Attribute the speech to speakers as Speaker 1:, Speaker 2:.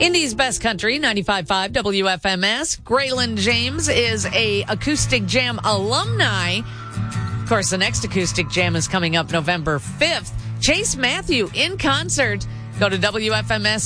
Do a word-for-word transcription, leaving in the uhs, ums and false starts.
Speaker 1: Indy's Best Country, ninety-five point five W F M S. Graylin James is a Acoustic Jam alumni. Of course, the next Acoustic Jam is coming up November fifth. Chase Matthew in concert. Go to W F M S